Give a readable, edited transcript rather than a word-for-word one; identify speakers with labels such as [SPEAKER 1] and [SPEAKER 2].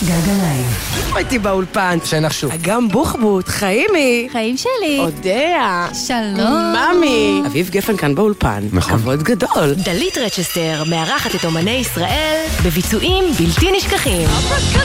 [SPEAKER 1] גלגליים.
[SPEAKER 2] הייתי באולפן.
[SPEAKER 3] שנחשו.
[SPEAKER 2] אגם בוחבוט, חיימי.
[SPEAKER 1] חיים שלי.
[SPEAKER 2] אודיה.
[SPEAKER 1] שלום.
[SPEAKER 2] ממי. אביב גפן כאן באולפן.
[SPEAKER 3] נכון.
[SPEAKER 2] כבוד גדול.
[SPEAKER 4] דלית רצ'סטר מארחת את אומני ישראל בביצועים בלתי נשכחים.